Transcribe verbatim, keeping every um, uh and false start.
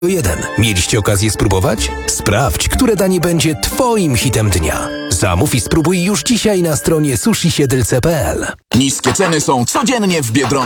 jeden. Mieliście okazję spróbować? Sprawdź, które danie będzie Twoim hitem dnia. Zamów i spróbuj już dzisiaj na stronie sushi siedl kropka pe el. Niskie ceny są codziennie w Biedronce.